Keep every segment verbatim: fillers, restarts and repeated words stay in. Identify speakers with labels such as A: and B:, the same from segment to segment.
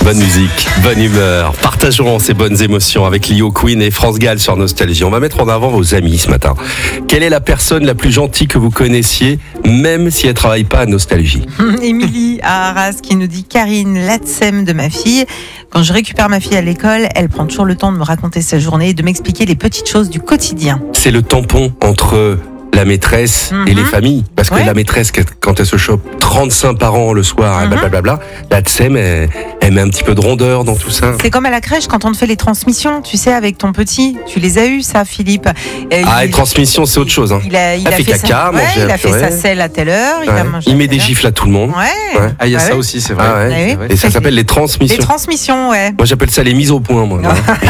A: Bonne musique, bonne humeur. Partageons ces bonnes émotions avec Lio Queen et France Gall sur Nostalgie. On va mettre en avant vos amis ce matin. Quelle est la personne la plus gentille que vous connaissiez, même si elle ne travaille pas à Nostalgie?
B: Émilie à Arras qui nous dit: Karine, l'Atsem de ma fille. Quand je récupère ma fille à l'école, elle prend toujours le temps de me raconter sa journée et de m'expliquer les petites choses du quotidien.
A: C'est le tampon entre la maîtresse
B: Mm-hmm.
A: et les familles. Parce que
B: Ouais.
A: la maîtresse, quand elle se chope trente-cinq parents le soir,
B: Mm-hmm.
A: blablabla, la Tsem, elle, elle met un petit peu de rondeur dans tout ça.
B: C'est comme à la crèche quand on te fait les transmissions, tu sais, avec ton petit. Tu les as eues, ça, Philippe. Et
A: Ah,
B: il-
A: et transmission, c'est autre chose. Hein.
B: Il a, il
A: Elle
B: a
A: fait
B: fait,
A: caca,
B: sa...
A: manger
B: ouais, il
A: un
B: a fait
A: purée.
B: sa selle à telle heure. Il,
A: Ouais.
B: a mangé
A: Il
B: à
A: met
B: telle
A: des
B: heure.
A: gifles à tout le monde.
B: Ouais.
A: Ouais.
C: Ah, il y a
B: Ah
C: ça
B: ouais.
C: aussi, c'est vrai.
A: Ah ouais.
B: Ouais.
C: C'est vrai.
A: Et ça
B: C'est-
A: s'appelle les transmissions.
B: Les transmissions, ouais.
A: Moi, j'appelle ça les mises au point, moi.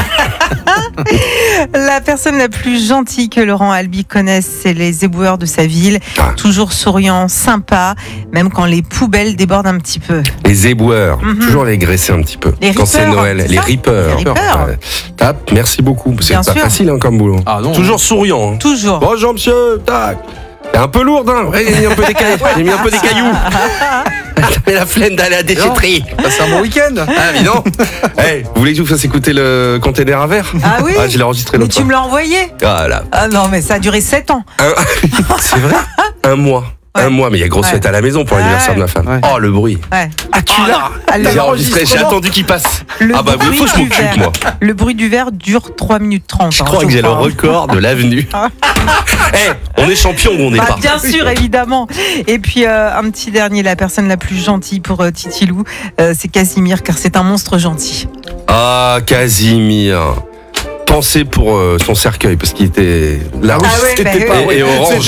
B: La personne la plus gentille que Laurent Albi connaisse, c'est les éboueurs de sa ville.
A: Ah.
B: Toujours souriant, sympa, même quand les poubelles débordent un petit peu.
A: Les éboueurs,
B: Mhm.
A: toujours les graisser un petit peu.
B: Les
A: Quand c'est
B: rippers,
A: Noël,
B: c'est
A: les
B: ça
A: rippers.
B: Les rippers.
A: Ouais. Tape, merci beaucoup. C'est
B: Bien
A: pas
B: sûr.
A: facile hein, comme boulot.
C: Ah non.
A: Toujours souriant. Hein.
B: Toujours.
A: Bonjour monsieur, tac. C'est un peu lourd, hein. Ouais, j'ai mis un peu des cailloux. J'ai mis un peu des cailloux. J'avais la flemme d'aller à la déchetterie.
C: C'est un bon week-end.
A: Ah, mais non. Hey, vous voulez que je vous fasse écouter le container à verre?
B: Ah oui.
A: Ah, je l'ai enregistré
B: Mais
A: l'autre
B: tu
A: fois.
B: me l'as envoyé.
A: Voilà.
B: Ah non, mais ça a duré sept ans.
A: Un... C'est vrai? Un mois.
B: Ouais.
A: Un mois, mais il y a grosse
B: Ouais.
A: fête à la maison pour l'anniversaire de ma femme.
C: Ouais.
A: Oh, le bruit.
B: Ouais.
C: Ah, tu l'as.
B: Alors,
A: J'ai enregistré, j'ai attendu qu'il passe.
B: Le
A: Ah bah, il
B: bruit
A: faut que je
B: du
A: m'occupe,
B: verre.
A: moi.
B: Le bruit du verre dure trois minutes trente.
A: Je
B: hein,
A: crois que j'ai le
B: crois.
A: record de l'avenue. Eh, on est champion ou on n'est
B: Bah,
A: pas?
B: bien sûr, évidemment. Et puis, euh, un petit dernier, la personne la plus gentille pour euh, Titilou, euh, c'est Casimir, car c'est un monstre gentil.
A: Ah, Casimir. Pensez pour euh, son cercueil, parce qu'il était là.
B: Ah ouais,
A: c'était
B: bah
A: pas
B: oui.
A: et orange.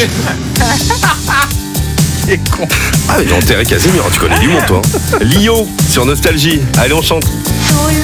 C: C'est con.
A: Ah, mais j'ai enterré Casimir, tu connais du monde, toi. hein. Lio, sur Nostalgie. Allez, on chante.